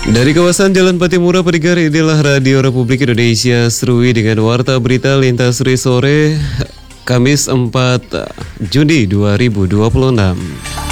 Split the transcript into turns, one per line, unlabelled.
Dari kawasan Jalan Patimura Perigar, inilah Radio Republik Indonesia Serui dengan Warta Berita Lintas Sore Kamis 4 Juni 2026.